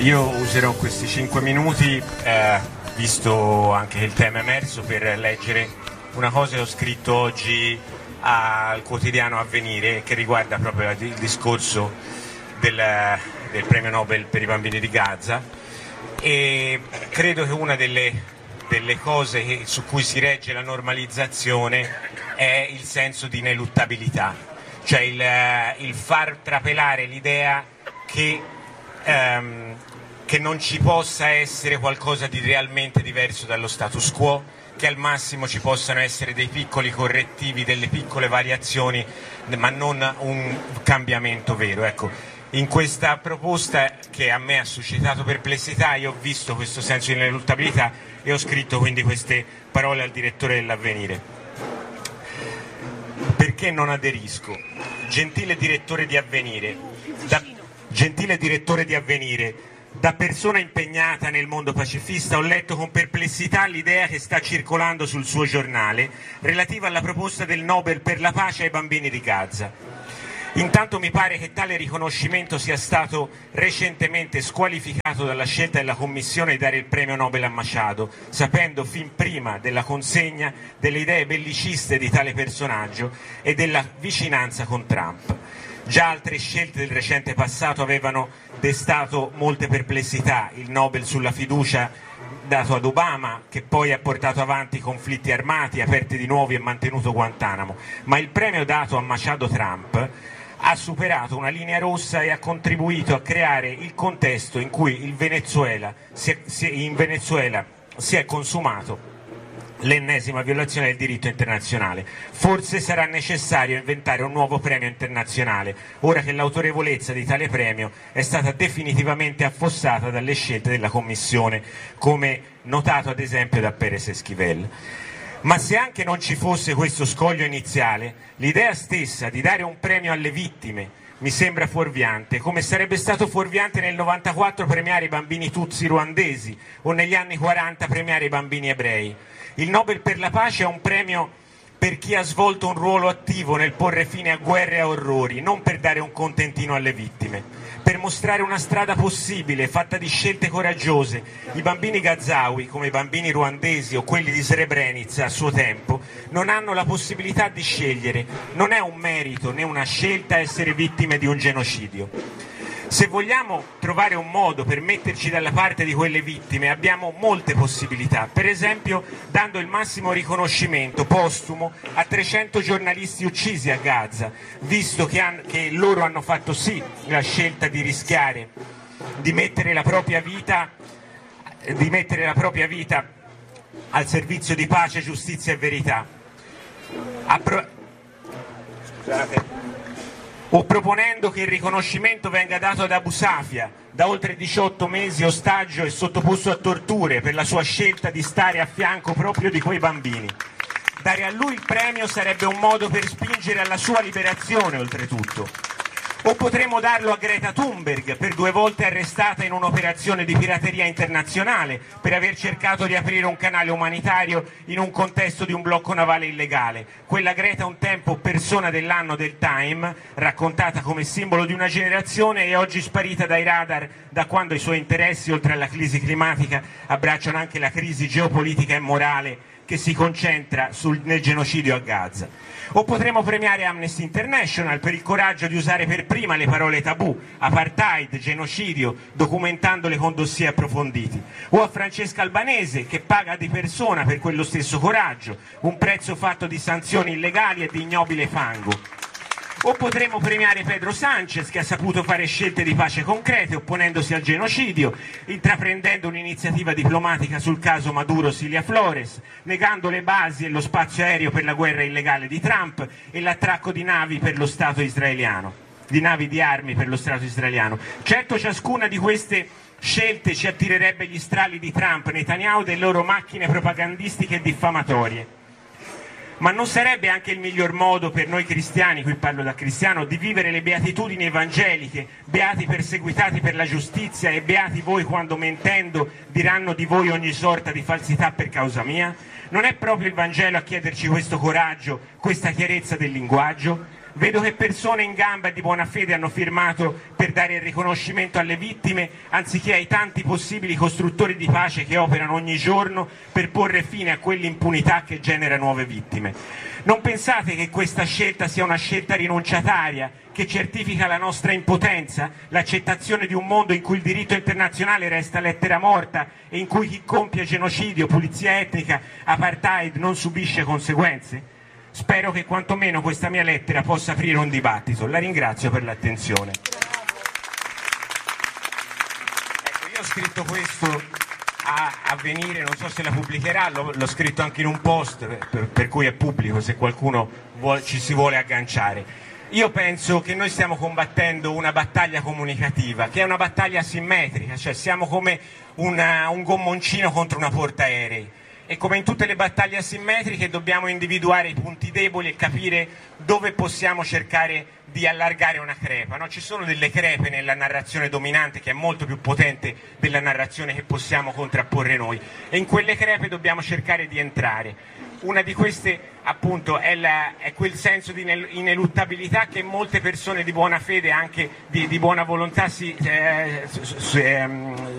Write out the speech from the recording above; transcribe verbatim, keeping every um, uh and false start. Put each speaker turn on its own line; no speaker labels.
Io userò questi cinque minuti, eh, visto anche che il tema è emerso, per leggere una cosa che ho scritto oggi al quotidiano Avvenire, che riguarda proprio il discorso del, del premio Nobel per i bambini di Gaza, e credo che una delle, delle cose che, su cui si regge la normalizzazione è il senso di ineluttabilità, cioè il, il far trapelare l'idea che ehm, che non ci possa essere qualcosa di realmente diverso dallo status quo, che al massimo ci possano essere dei piccoli correttivi, delle piccole variazioni, ma non un cambiamento vero. Ecco, in questa proposta, che a me ha suscitato perplessità, io ho visto questo senso di ineluttabilità e ho scritto quindi queste parole al direttore dell'Avvenire. Perché non aderisco? Gentile direttore di Avvenire, da, gentile direttore di Avvenire, da persona impegnata nel mondo pacifista ho letto con perplessità l'idea che sta circolando sul suo giornale relativa alla proposta del Nobel per la pace ai bambini di Gaza. Intanto mi pare che tale riconoscimento sia stato recentemente squalificato dalla scelta della Commissione di dare il premio Nobel a Machado, sapendo fin prima della consegna delle idee belliciste di tale personaggio e della vicinanza con Trump. Già altre scelte del recente passato avevano destato molte perplessità, il Nobel sulla fiducia dato ad Obama, che poi ha portato avanti conflitti armati, aperti di nuovo e mantenuto Guantanamo, ma il premio dato a Machado Trump ha superato una linea rossa e ha contribuito a creare il contesto in cui il Venezuela si è, si, in Venezuela si è consumato l'ennesima violazione del diritto internazionale. Forse sarà necessario inventare un nuovo premio internazionale, ora che l'autorevolezza di tale premio è stata definitivamente affossata dalle scelte della Commissione, come notato ad esempio da Pérez Esquivel. Ma se anche non ci fosse questo scoglio iniziale, l'idea stessa di dare un premio alle vittime mi sembra fuorviante, come sarebbe stato fuorviante nel novantaquattro premiare i bambini tutsi ruandesi o negli anni quaranta premiare i bambini ebrei. Il Nobel per la pace è un premio per chi ha svolto un ruolo attivo nel porre fine a guerre e a orrori, non per dare un contentino alle vittime, per mostrare una strada possibile, fatta di scelte coraggiose. I bambini gazawi, come i bambini ruandesi o quelli di Srebrenica a suo tempo, non hanno la possibilità di scegliere. Non è un merito né una scelta essere vittime di un genocidio. Se vogliamo trovare un modo per metterci dalla parte di quelle vittime, abbiamo molte possibilità, per esempio dando il massimo riconoscimento postumo a trecento giornalisti uccisi a Gaza, visto che, han, che loro hanno fatto sì la scelta di rischiare, di mettere la propria vita, di mettere la propria vita al servizio di pace, giustizia e verità. Appro- Scusate. O proponendo che il riconoscimento venga dato ad Abu Safia, da oltre diciotto mesi ostaggio e sottoposto a torture per la sua scelta di stare a fianco proprio di quei bambini. Dare a lui il premio sarebbe un modo per spingere alla sua liberazione, oltretutto. O potremmo darlo a Greta Thunberg, per due volte arrestata in un'operazione di pirateria internazionale per aver cercato di aprire un canale umanitario in un contesto di un blocco navale illegale. Quella Greta un tempo persona dell'anno del Time, raccontata come simbolo di una generazione e oggi sparita dai radar da quando i suoi interessi, oltre alla crisi climatica, abbracciano anche la crisi geopolitica e morale che si concentra sul, nel genocidio a Gaza. O potremo premiare Amnesty International per il coraggio di usare per prima le parole tabù, apartheid, genocidio, documentandole con dossier approfonditi. O a Francesca Albanese, che paga di persona per quello stesso coraggio, un prezzo fatto di sanzioni illegali e di ignobile fango. O potremo premiare Pedro Sánchez, che ha saputo fare scelte di pace concrete opponendosi al genocidio, intraprendendo un'iniziativa diplomatica sul caso Maduro-Cilia Flores, negando le basi e lo spazio aereo per la guerra illegale di Trump e l'attracco di navi per lo Stato israeliano, di navi di armi per lo Stato israeliano. Certo, ciascuna di queste scelte ci attirerebbe gli strali di Trump, Netanyahu e delle loro macchine propagandistiche e diffamatorie. Ma non sarebbe anche il miglior modo per noi cristiani, qui parlo da cristiano, di vivere le beatitudini evangeliche, beati perseguitati per la giustizia e beati voi quando mentendo diranno di voi ogni sorta di falsità per causa mia? Non è proprio il Vangelo a chiederci questo coraggio, questa chiarezza del linguaggio? Vedo che persone in gamba e di buona fede hanno firmato per dare il riconoscimento alle vittime, anziché ai tanti possibili costruttori di pace che operano ogni giorno per porre fine a quell'impunità che genera nuove vittime. Non pensate che questa scelta sia una scelta rinunciataria, che certifica la nostra impotenza, l'accettazione di un mondo in cui il diritto internazionale resta lettera morta e in cui chi compie genocidio, pulizia etnica, apartheid non subisce conseguenze? Spero che quantomeno questa mia lettera possa aprire un dibattito. La ringrazio per l'attenzione. Ecco, io ho scritto questo a Avvenire, non so se la pubblicherà, l'ho scritto anche in un post, per, per cui è pubblico se qualcuno vuole, ci si vuole agganciare. Io penso che noi stiamo combattendo una battaglia comunicativa, che è una battaglia asimmetrica, cioè siamo come una, un gommoncino contro una portaerei. E come in tutte le battaglie asimmetriche dobbiamo individuare i punti deboli e capire dove possiamo cercare di allargare una crepa, no? Ci sono delle crepe nella narrazione dominante che è molto più potente della narrazione che possiamo contrapporre noi, e in quelle crepe dobbiamo cercare di entrare. Una di queste appunto è, la, è quel senso di ineluttabilità che molte persone di buona fede, anche di, di buona volontà, si, eh, s, s, ehm,